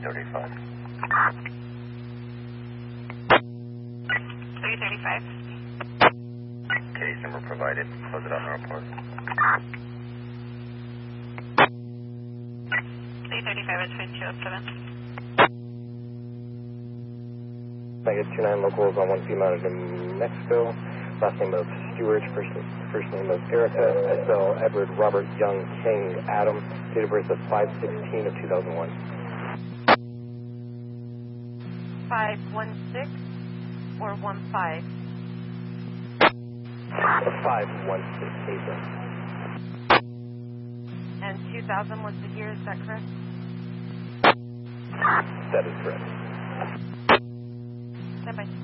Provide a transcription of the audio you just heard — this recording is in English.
335. 335. Case number provided. Close it out in the report. 335 is 207. Mega 29 locals on 1 female to New Mexico. Last name of Stewart, first name of Erica, SL Edward Robert Young King Adam, date of birth of 5/16 of 2001. 516 or 15? 516 April. And 2000 was the year, is that correct? That is correct. Stand by.